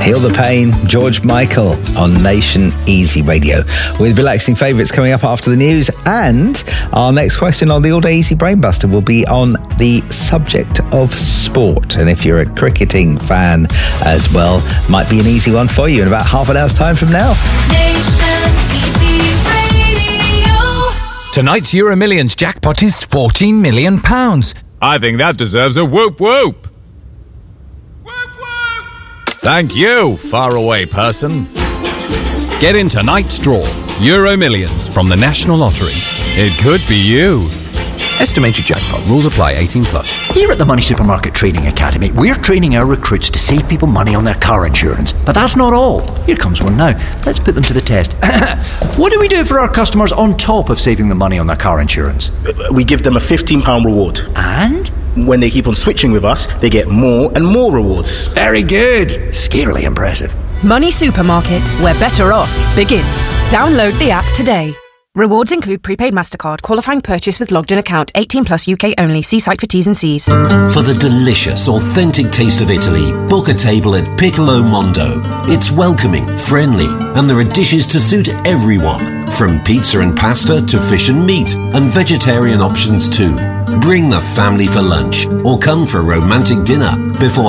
Heal the Pain, George Michael on Nation Easy Radio. With relaxing favourites coming up after the news, and our next question on the All Day Easy Brainbuster will be on the subject of sport. And if you're a cricketing fan as well, might be an easy one for you in about half an hour's time from now. Nation Easy Radio. Tonight's Euro Millions jackpot is £14 million. I think that deserves a whoop whoop. Thank you, faraway person. Get in tonight's draw. Euro Millions from the National Lottery. It could be you. Estimated jackpot. Rules apply. 18+. Here at the Money Supermarket Training Academy, we're training our recruits to save people money on their car insurance. But that's not all. Here comes one now. Let's put them to the test. What do we do for our customers on top of saving them money on their car insurance? We give them a £15 reward. And? When they keep on switching with us, they get more and more rewards. Very good. Scarily impressive. Money Supermarket, where better off begins. Download the app today. Rewards include prepaid MasterCard, qualifying purchase with logged in account, 18+ UK only. See site for T's and C's. For the delicious, authentic taste of Italy, book a table at Piccolo Mondo. It's welcoming, friendly, and there are dishes to suit everyone. From pizza and pasta to fish and meat, and vegetarian options too. Bring the family for lunch, or come for a romantic dinner before